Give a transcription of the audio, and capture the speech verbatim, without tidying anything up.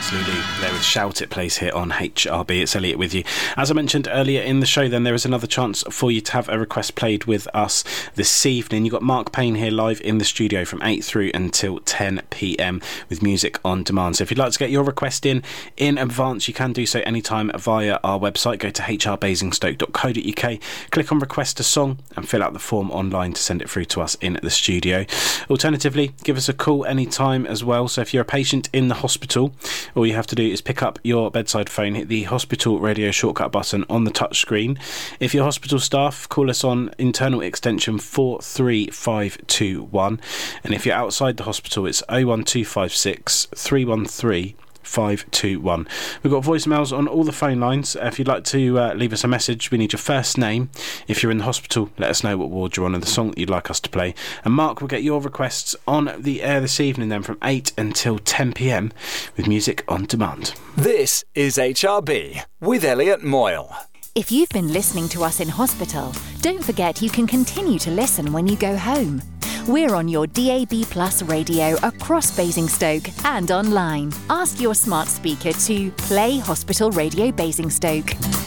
Lulu there with Shout It plays here on H R B. It's Elliot with you. As I mentioned earlier in the show, then there is another chance for you to have a request played with us this evening. You've got Mark Payne here live in the studio from eight through until ten p.m. with music on demand. So if you'd like to get your request in in advance, you can do so anytime via our website. Go to h r basingstoke dot co dot u k, click on request a song and fill out the form online to send it through to us in the studio. Alternatively, give us a call anytime as well. So if you're a patient in the hospital, all you have to do is pick up your bedside phone, hit the hospital radio shortcut button on the touch screen. If you're hospital staff, call us on internal extension four three five two one, and if you're outside the hospital, it's oh one two five six, three one three, five two one. We've got voicemails on all the phone lines. If you'd like to uh, leave us a message, we need your first name. If you're in the hospital, let us know what ward you're on and the song that you'd like us to play. And Mark will get your requests on the air this evening then from eight until ten p.m. with music on demand. This is H R B with Elliot Moyle. If you've been listening to us in hospital, don't forget you can continue to listen when you go home. We're on your D A B Plus radio across Basingstoke and online. Ask your smart speaker to play Hospital Radio Basingstoke.